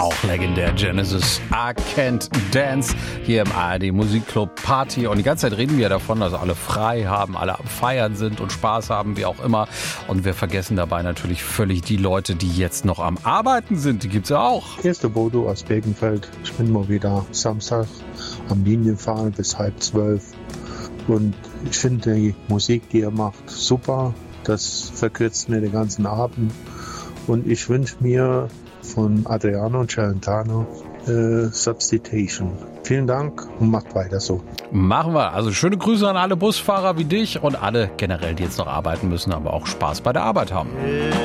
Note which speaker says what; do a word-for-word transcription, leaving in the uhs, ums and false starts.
Speaker 1: Auch legendär Genesis, I Can't Dance, hier im A R D Musikclub Party. Und die ganze Zeit reden wir davon, dass alle frei haben, alle am Feiern sind und Spaß haben, wie auch immer. Und wir vergessen dabei natürlich völlig die Leute, die jetzt noch am Arbeiten sind. Die gibt's ja auch.
Speaker 2: Hier ist der Bodo aus Begenfeld. Ich bin mal wieder Samstag am Linienfahren bis halb zwölf. Und ich finde die Musik, die er macht, super. Das verkürzt mir den ganzen Abend. Und ich wünsche mir von Adriano Celentano äh, Substitution. Vielen Dank und macht weiter so.
Speaker 1: Machen wir. Also schöne Grüße an alle Busfahrer wie dich und alle generell, die jetzt noch arbeiten müssen, aber auch Spaß bei der Arbeit haben.